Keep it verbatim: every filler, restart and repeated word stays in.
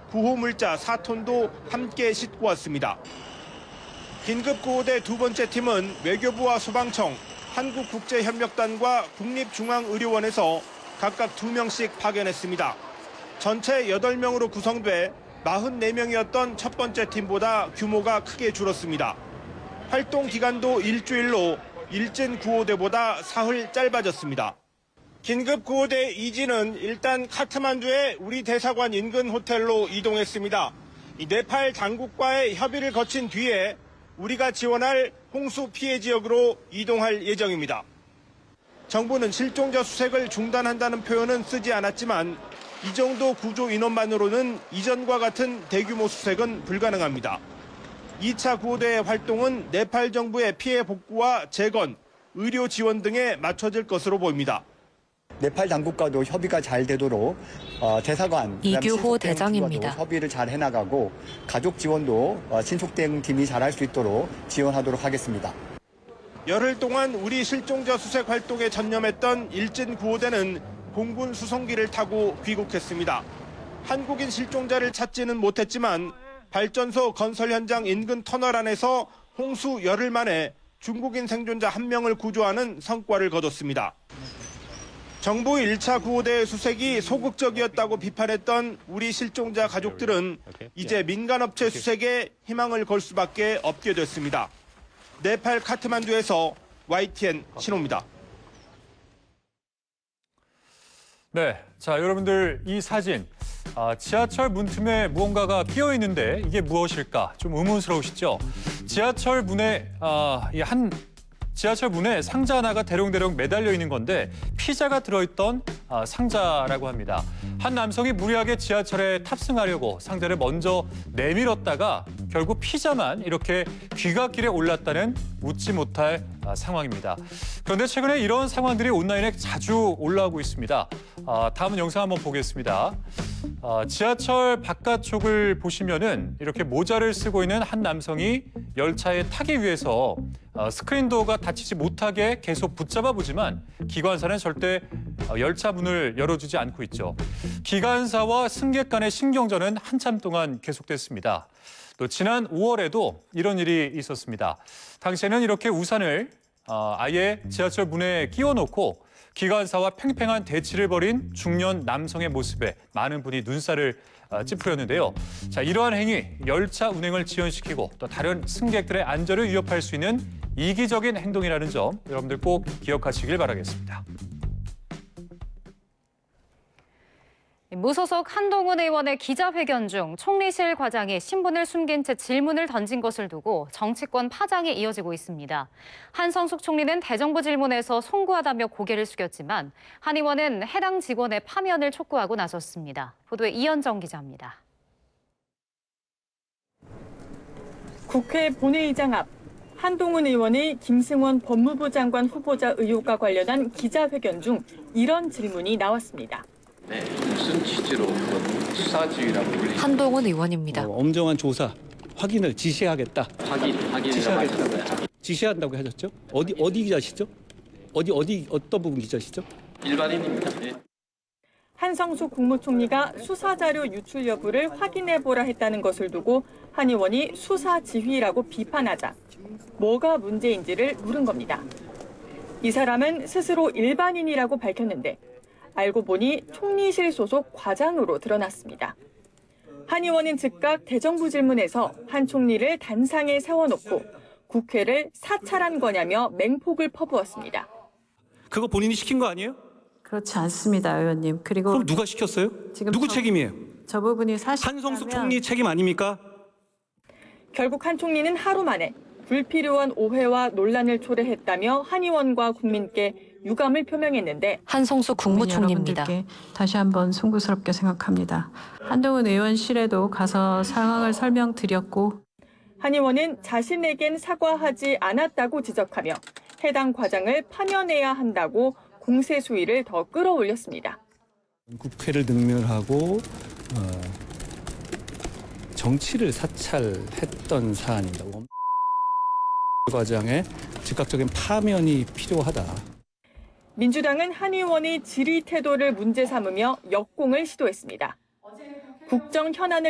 구호물자 사 톤도 함께 싣고 왔습니다. 긴급구호대 두 번째 팀은 외교부와 소방청, 한국국제협력단과 국립중앙의료원에서 각각 두 명씩 파견했습니다. 전체 여덟 명으로 구성돼 사십사 명이었던 첫 번째 팀보다 규모가 크게 줄었습니다. 활동 기간도 일주일로 일진 구호대보다 사흘 짧아졌습니다. 긴급구호대 이 지는 일단 카트만두의 우리 대사관 인근 호텔로 이동했습니다. 이 네팔 당국과의 협의를 거친 뒤에 우리가 지원할 홍수 피해 지역으로 이동할 예정입니다. 정부는 실종자 수색을 중단한다는 표현은 쓰지 않았지만 이 정도 구조 인원만으로는 이전과 같은 대규모 수색은 불가능합니다. 이 차 구호대의 활동은 네팔 정부의 피해 복구와 재건, 의료 지원 등에 맞춰질 것으로 보입니다. 네팔 당국과도 협의가 잘 되도록 어, 대사관, 이규호 대장입니다. 협의를 잘 해나가고 가족 지원도 어, 신속대응팀이 잘할 수 있도록 지원하도록 하겠습니다. 열흘 동안 우리 실종자 수색 활동에 전념했던 일진 구호대는 공군 수송기를 타고 귀국했습니다. 한국인 실종자를 찾지는 못했지만 발전소 건설 현장 인근 터널 안에서 홍수 열흘 만에 중국인 생존자 한 명을 구조하는 성과를 거뒀습니다. 정부 일 차 구호대 수색이 소극적이었다고 비판했던 우리 실종자 가족들은 이제 민간업체 수색에 희망을 걸 수밖에 없게 됐습니다. 네팔 카트만두에서 와이티엔 신호입니다. 네, 자 여러분들 이 사진 아, 지하철 문틈에 무언가가 끼어 있는데 이게 무엇일까 좀 의문스러우시죠? 지하철 문에 아, 이 한 지하철 문에 상자 하나가 대롱대롱 매달려 있는 건데 피자가 들어있던 아, 상자라고 합니다. 한 남성이 무리하게 지하철에 탑승하려고 상자를 먼저 내밀었다가 결국 피자만 이렇게 귀갓길에 올랐다는 웃지 못할 아, 상황입니다. 그런데 최근에 이런 상황들이 온라인에 자주 올라오고 있습니다. 아, 다음 영상 한번 보겠습니다. 아, 지하철 바깥쪽을 보시면은 이렇게 모자를 쓰고 있는 한 남성이 열차에 타기 위해서 어, 스크린도어가 닫히지 못하게 계속 붙잡아 보지만 기관사는 절대 어, 열차 문을 열어주지 않고 있죠. 기관사와 승객 간의 신경전은 한참 동안 계속됐습니다. 또 지난 오월에도 이런 일이 있었습니다. 당시에는 이렇게 우산을 어, 아예 지하철 문에 끼워놓고 기관사와 팽팽한 대치를 벌인 중년 남성의 모습에 많은 분이 눈살을 찌푸렸는데요. 자, 이러한 행위, 열차 운행을 지연시키고 또 다른 승객들의 안전을 위협할 수 있는 이기적인 행동이라는 점 여러분들 꼭 기억하시길 바라겠습니다. 무소속 한동훈 의원의 기자회견 중 총리실 과장이 신분을 숨긴 채 질문을 던진 것을 두고 정치권 파장이 이어지고 있습니다. 한성숙 총리는 대정부 질문에서 송구하다며 고개를 숙였지만 한 의원은 해당 직원의 파면을 촉구하고 나섰습니다. 보도에 이현정 기자입니다. 국회 본회의장 앞 한동훈 의원의 김승원 법무부 장관 후보자 의혹과 관련한 기자회견 중 이런 질문이 나왔습니다. 네, 무슨 취지로 수사지휘라고 불리죠? 한동훈 의원입니다. 어, 엄정한 조사, 확인을 지시하겠다. 확인, 확인이라고 하셨어요. 지시한다고 하셨죠? 어디 어디 기자시죠? 어디 어디 어떤 부분 기자시죠? 일반인입니다. 네. 한성숙 국무총리가 수사자료 유출 여부를 확인해보라 했다는 것을 두고 한 의원이 수사 지휘라고 비판하자 뭐가 문제인지를 물은 겁니다. 이 사람은 스스로 일반인이라고 밝혔는데 알고 보니 총리실 소속 과장으로 드러났습니다. 한 의원은 즉각 대정부 질문에서 한 총리를 단상에 세워놓고 국회를 사찰한 거냐며 맹폭을 퍼부었습니다. 그거 본인이 시킨 거 아니에요? 그렇지 않습니다, 의원님. 그리고 그럼 누가 시켰어요? 지금 누구 저, 책임이에요? 저 부분이 사실 한성숙 총리 책임 아닙니까? 결국 한 총리는 하루 만에 불필요한 오해와 논란을 초래했다며 한 의원과 국민께 유감을 표명했는데 한성숙 국무총리입니다. 다시 한번 송구스럽게 생각합니다. 한동훈 의원실에도 가서 상황을 설명드렸고 한 의원은 자신에겐 사과하지 않았다고 지적하며 해당 과장을 파면해야 한다고 공세 수위를 더 끌어올렸습니다. 국회를 능멸하고 어, 정치를 사찰했던 사안입니다. 과장의 즉각적인 파면이 필요하다. 민주당은 한 의원의 질의 태도를 문제 삼으며 역공을 시도했습니다. 국정 현안을